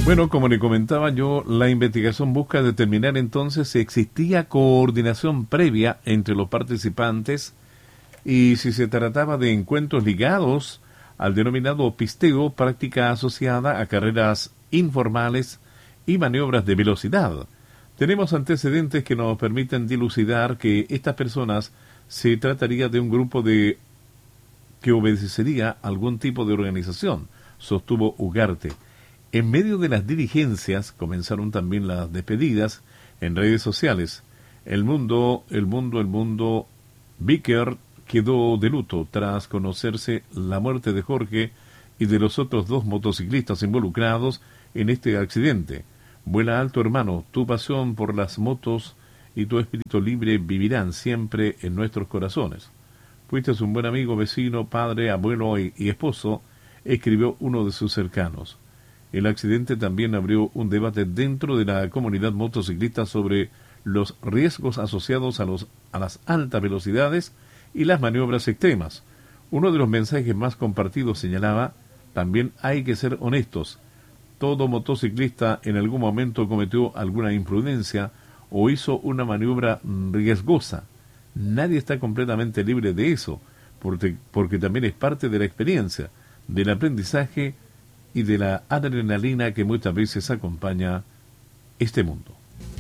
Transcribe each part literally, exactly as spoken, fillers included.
Bueno, como le comentaba yo, la investigación busca determinar entonces si existía coordinación previa entre los participantes y si se trataba de encuentros ligados al denominado pisteo, práctica asociada a carreras informales y maniobras de velocidad. Tenemos antecedentes que nos permiten dilucidar que estas personas se trataría de un grupo de que obedecería a algún tipo de organización, sostuvo Ugarte. En medio de las diligencias comenzaron también las despedidas en redes sociales. El mundo, el mundo, el mundo, Vicker quedó de luto tras conocerse la muerte de Jorge y de los otros dos motociclistas involucrados en este accidente. Vuela alto, hermano, tu pasión por las motos y tu espíritu libre vivirán siempre en nuestros corazones. Fuiste un buen amigo, vecino, padre, abuelo y, y esposo, escribió uno de sus cercanos. El accidente también abrió un debate dentro de la comunidad motociclista sobre los riesgos asociados a, los, a las altas velocidades y las maniobras extremas. Uno de los mensajes más compartidos señalaba, también hay que ser honestos. Todo motociclista en algún momento cometió alguna imprudencia o hizo una maniobra riesgosa. Nadie está completamente libre de eso, porque, porque también es parte de la experiencia, del aprendizaje y de la adrenalina que muchas veces acompaña este mundo.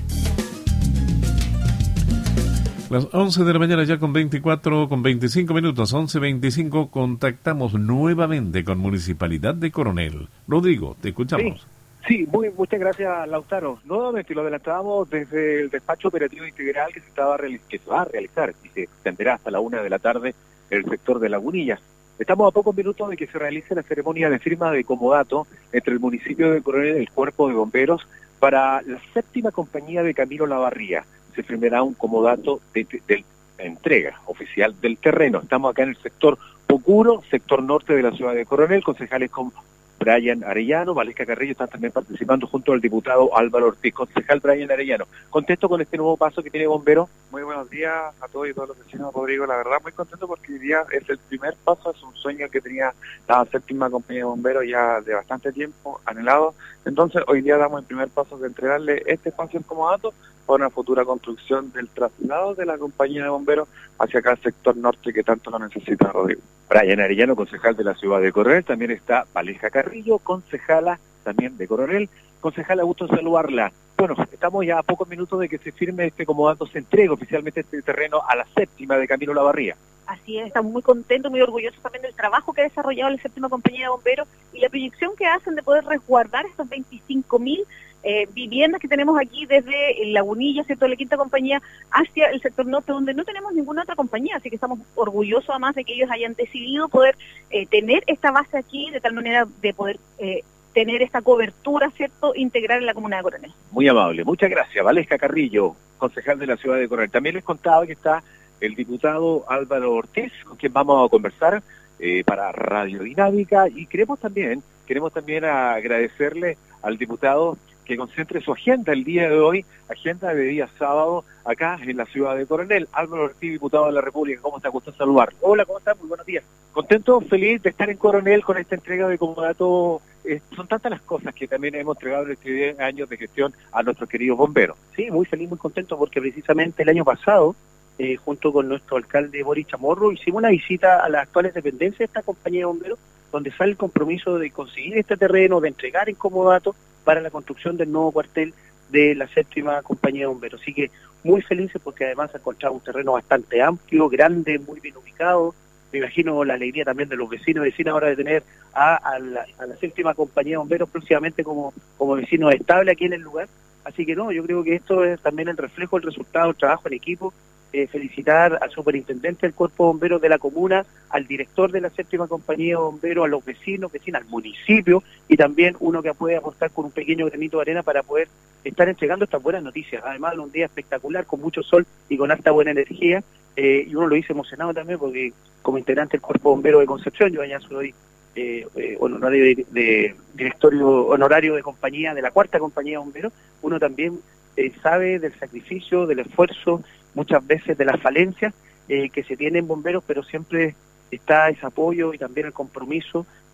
Las once de la mañana ya con veinticuatro, con veinticinco minutos, once veinticinco, contactamos nuevamente con Municipalidad de Coronel. Rodrigo, te escuchamos. Sí, sí, muy, muchas gracias, Lautaro. Nuevamente lo adelantábamos desde el despacho operativo integral que se, estaba que se va a realizar y se extenderá hasta la una de la tarde en el sector de Lagunillas. Estamos a pocos minutos de que se realice la ceremonia de firma de comodato entre el municipio de Coronel y el Cuerpo de Bomberos para la séptima compañía de Camilo Lavarría. Se firmará un comodato de, de, de entrega oficial del terreno. Estamos acá en el sector Pocuro, sector norte de la ciudad de Coronel, concejales como Brian Arellano, Valesca Carrillo están también participando junto al diputado Álvaro Ortiz. Concejal Brian Arellano, ¿contento con este nuevo paso que tiene Bombero? Muy buenos días a todos y todos los vecinos, Rodrigo. La verdad, muy contento porque hoy día es el primer paso, es un sueño que tenía la séptima compañía de bomberos ya de bastante tiempo, anhelado. Entonces, hoy día damos el primer paso de entregarle este espacio en comodato para una futura construcción del traslado de la compañía de bomberos hacia acá el sector norte que tanto lo necesita, Rodrigo. Brian Arellano, concejal de la ciudad de Coronel, también está Valesca Carrillo, concejala también de Coronel. Concejala, gusto saludarla. Bueno, estamos ya a pocos minutos de que se firme este comodato, se entregue oficialmente este terreno a la séptima de Camilo Lavarría. Así es, estamos muy contentos, muy orgullosos también del trabajo que ha desarrollado la séptima compañía de bomberos y la proyección que hacen de poder resguardar estos veinticinco mil eh, viviendas que tenemos aquí desde Lagunilla, ¿cierto?, de la quinta compañía hacia el sector norte, donde no tenemos ninguna otra compañía, así que estamos orgullosos además de que ellos hayan decidido poder eh, tener esta base aquí, de tal manera de poder eh, tener esta cobertura, ¿cierto?, integral en la comuna de Coronel. Muy amable, muchas gracias. Valesca Carrillo, concejal de la ciudad de Coronel. También les contaba que está el diputado Álvaro Ortiz, con quien vamos a conversar eh, para Radio Dinámica, y queremos también, queremos también agradecerle al diputado que concentre su agenda el día de hoy, agenda de día sábado, acá en la ciudad de Coronel. Álvaro Ortiz, diputado de la República, ¿cómo está? Gusto saludar. Hola, ¿cómo está? Muy buenos días. Contento, feliz de estar en Coronel con esta entrega de comodato. Eh, son tantas las cosas que también hemos entregado en estos diez años de gestión a nuestros queridos bomberos. Sí, muy feliz, muy contento, porque precisamente el año pasado, eh, junto con nuestro alcalde Boris Chamorro, hicimos una visita a las actuales dependencias de esta compañía de bomberos, donde sale el compromiso de conseguir este terreno, de entregar en comodato para la construcción del nuevo cuartel de la séptima compañía de bomberos. Así que muy felices porque además encontramos un terreno bastante amplio, grande, muy bien ubicado. Me imagino la alegría también de los vecinos y vecinas ahora de tener a, a, la, a la séptima compañía de bomberos próximamente como, como vecinos estables aquí en el lugar. Así que no, yo creo que esto es también el reflejo del resultado del trabajo en equipo. Eh, felicitar al superintendente del Cuerpo de Bomberos de la comuna, al director de la séptima compañía de bomberos, a los vecinos, vecinas, al municipio, y también uno que puede aportar con un pequeño granito de arena para poder estar entregando estas buenas noticias. Además de un día espectacular, con mucho sol y con alta buena energía, eh, y uno lo dice emocionado también porque como integrante del Cuerpo de Bomberos de Concepción, yo allá soy eh, eh, honorario de, de directorio honorario de compañía, de la cuarta compañía de bomberos, uno también eh, sabe del sacrificio, del esfuerzo, muchas veces de las falencias eh, que se tienen bomberos, pero siempre está ese apoyo y también el compromiso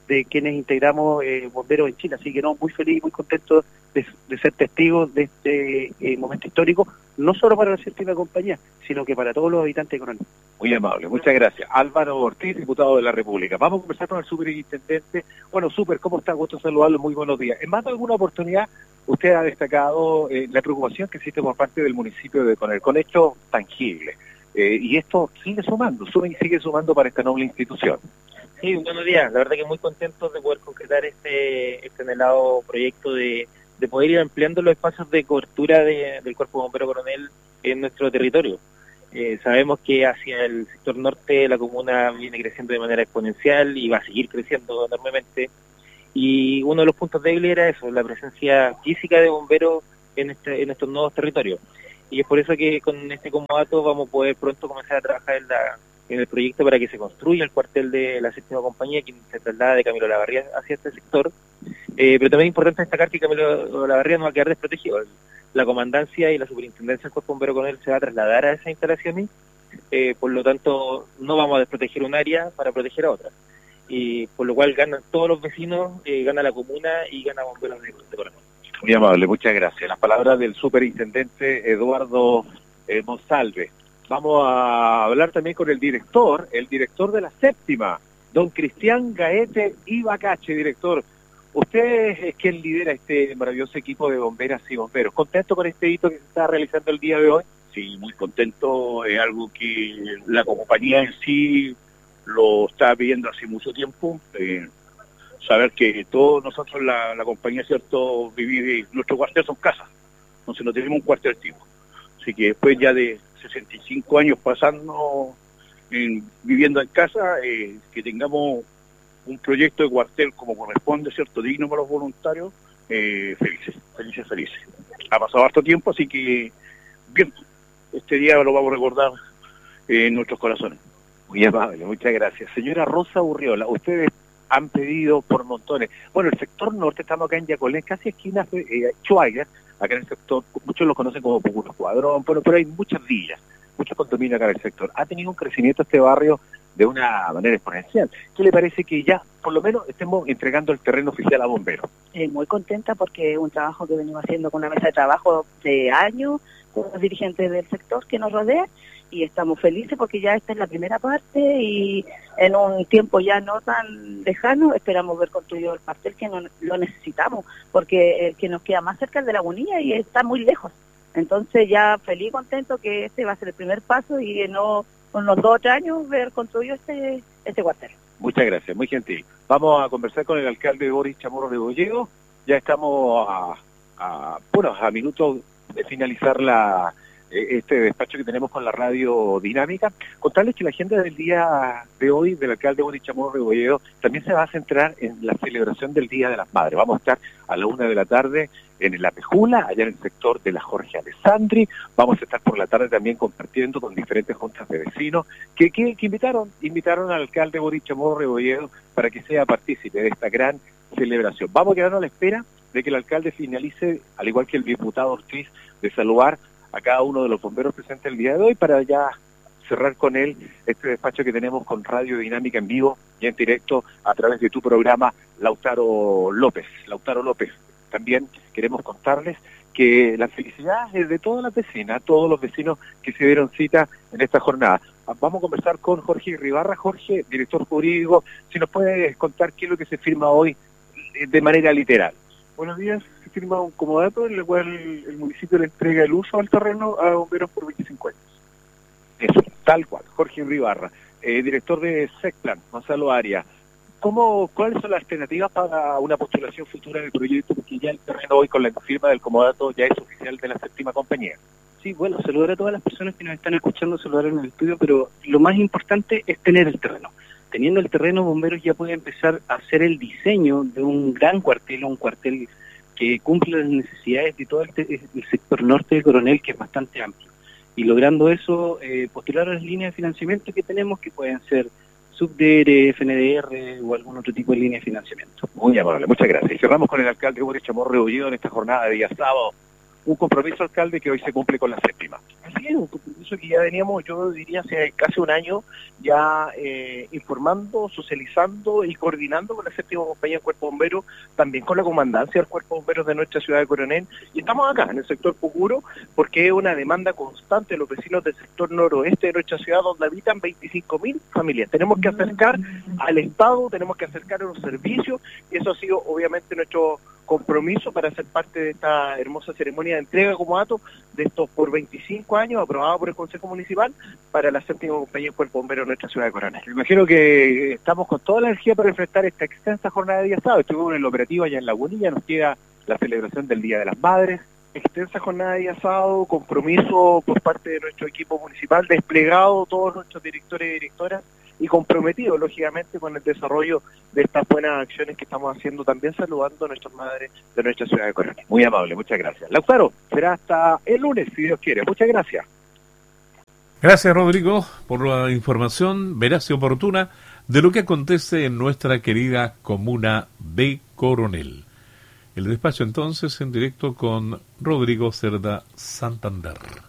de quienes integramos eh, Bomberos en Chile. Así que no, muy feliz, muy contento de, de ser testigos de este eh, momento histórico, no solo para la séptima compañía, sino que para todos los habitantes de Coronel. Muy amable, muchas gracias. Álvaro Ortiz, diputado de la República. Vamos a conversar con el superintendente. Bueno, super, ¿cómo está? Gusto saludarlo, muy buenos días. En más de alguna oportunidad, usted ha destacado eh, la preocupación que existe por parte del municipio de Coronel, con hechos tangibles. Eh, y esto sigue sumando, sube y sigue sumando para esta noble institución. Sí, buenos días. La verdad que muy contentos de poder concretar este, este anhelado proyecto de, de poder ir ampliando los espacios de cobertura de, del Cuerpo Bombero Coronel en nuestro territorio. Eh, sabemos que hacia el sector norte la comuna viene creciendo de manera exponencial y va a seguir creciendo enormemente. Y uno de los puntos débiles era eso, la presencia física de bomberos en, este, en estos nuevos territorios. Y es por eso que con este comodato vamos a poder pronto comenzar a trabajar en la en el proyecto para que se construya el cuartel de la séptima compañía, que se traslada de Camilo Olavarría hacia este sector. Eh, pero también es importante destacar que Camilo Olavarría no va a quedar desprotegido. La comandancia y la superintendencia del Cuerpo Bombero Coronel se va a trasladar a esas instalaciones, eh, por lo tanto no vamos a desproteger un área para proteger a otra. Y por lo cual ganan todos los vecinos, eh, gana la comuna y gana Bomberos de, de Coronel. Muy amable, muchas gracias. Las palabras del superintendente Eduardo eh, Monsalve. Vamos a hablar también con el director, el director de la séptima, don Cristian Gaete Ibacache, director. Usted es quien lidera este maravilloso equipo de bomberas y bomberos. ¿Contento con este hito que se está realizando el día de hoy? Sí, muy contento. Es algo que la compañía en sí lo está pidiendo hace mucho tiempo. Eh, saber que todos nosotros, la, la compañía, cierto, vivir, nuestro cuartel son casas. Entonces no tenemos un cuartel tipo. Así que después ya de sesenta y cinco años pasando en, viviendo en casa, eh, que tengamos un proyecto de cuartel como corresponde, cierto, digno para los voluntarios, eh, felices, felices, felices. Ha pasado harto tiempo, así que bien, este día lo vamos a recordar eh, en nuestros corazones. Muy amable, muchas gracias. Señora Rosa Urriola, ustedes han pedido por montones. Bueno, el sector norte, estamos acá en Yacolén, casi esquinas de eh, Schweiger, acá en el sector, muchos lo conocen como Pucuno Escuadrón, bueno, pero hay muchas villas, muchos condominios acá en el sector. Ha tenido un crecimiento este barrio de una manera exponencial. ¿Qué le parece que ya, por lo menos, estemos entregando el terreno oficial a bomberos? Eh, muy contenta porque es un trabajo que venimos haciendo con una mesa de trabajo de años, con los dirigentes del sector que nos rodean, y estamos felices porque ya esta es la primera parte y en un tiempo ya no tan lejano esperamos ver construido el cuartel que no, lo necesitamos, porque el que nos queda más cerca es de Lagunilla y está muy lejos. Entonces ya feliz y contento que este va a ser el primer paso y en unos dos o tres años ver construido este, este cuartel. Muchas gracias, muy gentil. Vamos a conversar con el alcalde Boris Chamorro Rebolledo. Ya estamos a, a, bueno, a minutos de finalizar la este despacho que tenemos con la radio dinámica. Contarles que la agenda del día de hoy del alcalde Boris Chamorro Rebolledo también se va a centrar en la celebración del Día de las Madres. Vamos a estar a la una de la tarde en La Pejula, allá en el sector de la Jorge Alessandri. Vamos a estar por la tarde también compartiendo con diferentes juntas de vecinos que, que, que invitaron invitaron al alcalde Boris Chamorro Rebolledo para que sea partícipe de esta gran celebración. Vamos a quedarnos a la espera de que el alcalde finalice, al igual que el diputado Ortiz, de saludar a cada uno de los bomberos presentes el día de hoy para ya cerrar con él este despacho que tenemos con Radio Dinámica en vivo y en directo a través de tu programa, Lautaro López. Lautaro López, también queremos contarles que la felicidad es de todas las vecinas, todos los vecinos que se dieron cita en esta jornada. Vamos a conversar con Jorge Ribarra. Jorge, director jurídico, si nos puedes contar qué es lo que se firma hoy de manera literal. Buenos días. Se firma un comodato en el cual el municipio le entrega el uso al terreno a bomberos por veinticinco años. Eso, tal cual. Jorge Ribarra, eh, director de SECPLAN, Gonzalo Arias. ¿Cómo, ¿Cuáles son las alternativas para una postulación futura del proyecto? Porque ya el terreno hoy con la firma del comodato ya es oficial de la séptima compañía. Sí, bueno, saludar a todas las personas que nos están escuchando, saludar en el estudio, pero lo más importante es tener el terreno. Teniendo el terreno, Bomberos ya puede empezar a hacer el diseño de un gran cuartel, un cuartel que cumple las necesidades de todo el, el sector norte de Coronel, que es bastante amplio. Y logrando eso, eh, postular a las líneas de financiamiento que tenemos, que pueden ser SubDR, F N D R o algún otro tipo de línea de financiamiento. Muy amable, muchas gracias. Y cerramos con el alcalde Boris Chamorro Rebolledo en esta jornada de día sábado. un compromiso, alcalde, que hoy se cumple con la séptima. Así es, un compromiso que ya veníamos, yo diría, hace casi un año ya eh, informando, socializando y coordinando con la séptima compañía del Cuerpo Bombero, también con la comandancia del Cuerpo Bomberos de nuestra ciudad de Coronel, y estamos acá en el sector Pucuro porque es una demanda constante de los vecinos del sector noroeste de nuestra ciudad, donde habitan veinticinco mil familias. Tenemos que acercar al Estado, tenemos que acercar a los servicios, y eso ha sido obviamente nuestro compromiso para ser parte de esta hermosa ceremonia de entrega como dato de estos por veinticinco años aprobado por el Consejo Municipal para la séptima compañía del Cuerpo Bombero de nuestra ciudad de Coronel. Me imagino que estamos con toda la energía para enfrentar esta extensa jornada de día sábado. Estuvimos en el operativo allá en Lagunilla, nos queda la celebración del Día de las Madres. Extensa jornada de día sábado, compromiso por parte de nuestro equipo municipal, desplegado todos nuestros directores y directoras y comprometidos, lógicamente, con el desarrollo de estas buenas acciones que estamos haciendo, también saludando a nuestras madres de nuestra ciudad de Coronel. Muy amable, muchas gracias. Lautaro, será hasta el lunes, si Dios quiere. Muchas gracias. Gracias, Rodrigo, por la información veraz y oportuna de lo que acontece en nuestra querida comuna de Coronel. El despacho entonces en directo con Rodrigo Cerda Santander.